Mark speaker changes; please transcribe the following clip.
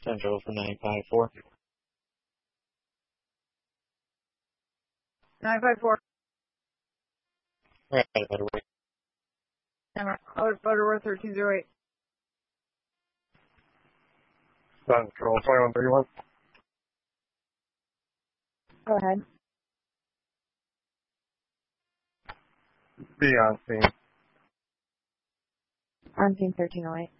Speaker 1: Central for 954.
Speaker 2: 954.
Speaker 1: Right, Butterworth.
Speaker 2: Butterworth 1308.
Speaker 3: Central 2131.
Speaker 2: Go ahead.
Speaker 3: Be on scene.
Speaker 2: On scene 1308.